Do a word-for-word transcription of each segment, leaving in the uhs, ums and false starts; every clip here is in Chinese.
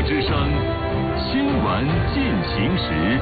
之声新闻进行时。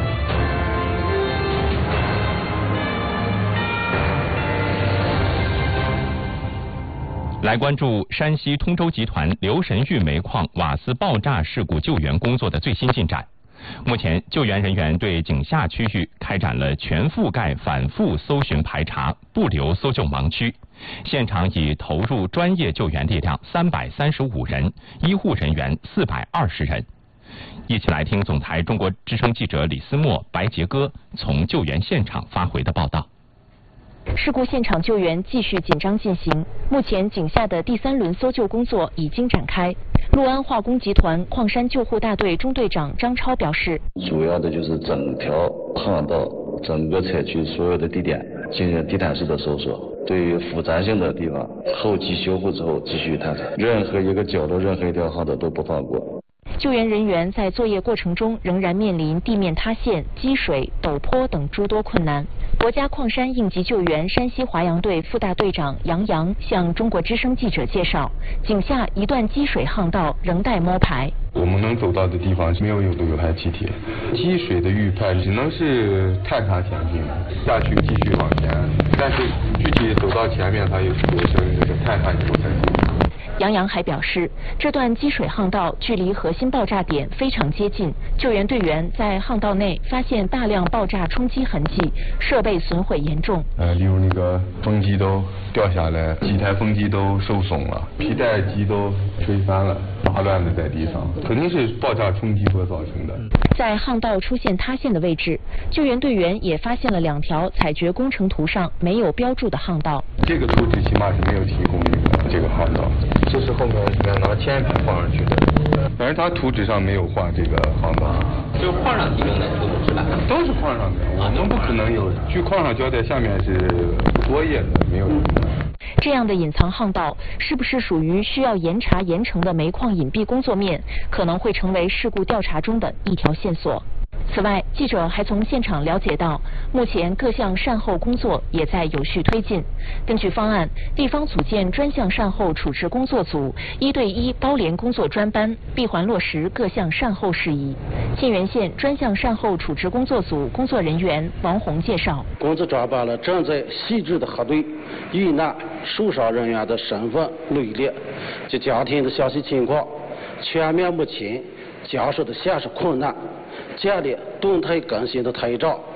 来关注山西通州集团留神峪煤矿瓦斯爆炸事故救援工作的最新进展。目前，救援人员对井下区域开展了全覆盖反复搜寻排查，不留搜救盲区。现场已投入专业救援力量三百三十五人，医护人员四百二十人。一起来听总台中国之声记者李思墨、白杰哥从救援现场发回的报道。 事故现场救援继续紧张进行，目前井下的第三轮搜救工作已经展开。陆安化工集团矿山救护大队中队长张超表示， 主要的就是整条巷道、整个采取所有的地点进行地毯式的搜索，对于复杂性的地方后期修复之后继续探查，任何一个角落、任何一条巷道都不放过。 救援人员在作业过程中仍然面临地面塌陷、积水、陡坡等诸多困难。国家矿山应急救援山西华阳队副大队长杨洋向中国之声记者介绍，井下一段积水巷道仍待摸排。 我们能走到的地方没有有毒有害气体，积水的预判只能是探查前进，下去继续往前，但是具体走到前面，它有有是这个探查以后才行。 杨洋还表示，这段积水巷道距离核心爆炸点非常接近，救援队员在巷道内发现大量爆炸冲击痕迹，设备损毁严重。 呃，例如那个风机都掉下来，几台风机都受损了，皮带机都吹翻了，杂乱的在地上，肯定是爆炸冲击所造成的。 在巷道出现塌陷的位置，救援队员也发现了两条采掘工程图上没有标注的巷道。 这个图纸起码是没有提供这个这个巷道，这是后面是拿铅笔画上去的，但是它图纸上没有画这个巷道。 就是矿上提供的图纸是吧？ 都是矿上的，我们不可能有。据矿上交代，下面是作业的，没有。 这样的隐藏巷道是不是属于需要严查严惩的煤矿隐蔽工作面，可能会成为事故调查中的一条线索。此外，记者还从现场了解到，目前各项善后工作也在有序推进。根据方案，地方组建专项善后处置工作组，一对一包联工作专班，闭环落实各项善后事宜。沁源县专项善后处置工作组工作人员王红介绍， 工作抓把了正在细致的核对遇难受伤人员的身份、履历及家庭的详细情况，全面目前家属的现实困难，建立动态更新的台账。